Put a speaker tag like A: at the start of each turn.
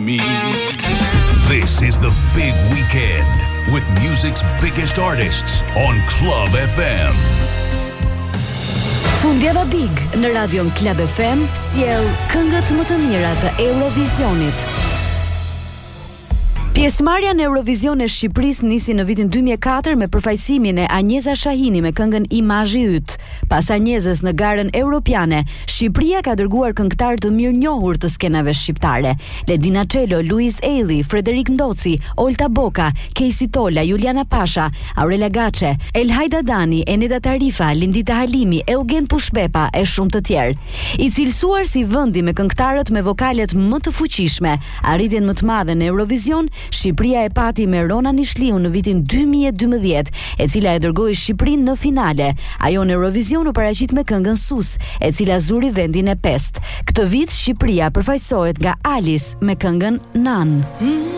A: me. This is the big weekend with music's biggest artists on Club FM.
B: Fundjava Big në radion Club FM sjell këngët më të mira të Eurovisionit. Pjesëmarrja në Eurovision e Shqipërisë nisi në vitin 2004 me përfaqësimin e Anjeza Shahini me këngën Imazhi yt. Pas Anjezës në garën europiane, Shqipëria ka dërguar këngëtar të mirënjohur të skenave shqiptare: Ledina Çelo, Luiz Eili, Frederik Ndoci, Olta Boka, Kejsi Tola, Juliana Pasha, Aurela Gaçe, Elhajda Dani, Eneda Tarifa, Lindita Halimi, Eugen Pushbepa e shumë të tjerë. I cilësuar si vendi me këngëtarët me vokalet më të fuqishme, arritjen më të madhe në Eurovision, Shqipëria e pati me Rona Nishliu në vitin 2012, e cila e dërgoi Shqipërinë në finale. Ajo në Eurovision u paraqit me këngën Sus, e cila zuri vendin e 5. Këtë vit Shqipëria përfaqësohet nga Alice me këngën Nan.